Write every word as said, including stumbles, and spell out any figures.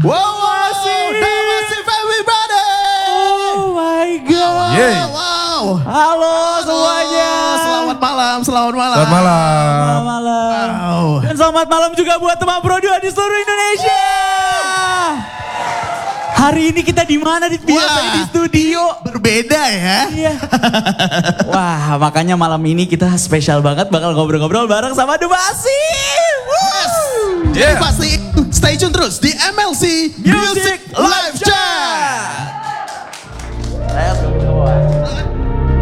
Wow, Massive everybody. Oh my God. Wow, wow. Halo semuanya. Selamat malam, selamat malam. Selamat malam. Selamat malam. Wow. Dan selamat malam juga buat teman Produa di seluruh Indonesia. Hari ini kita di mana? Di biasanya di studio. Berbeda ya. Iya. Wah, makanya malam ini kita spesial banget bakal ngobrol-ngobrol bareng sama Dubasi. Yes. Jadi Yeah. pasti stay tune terus di M L C Music Live Show.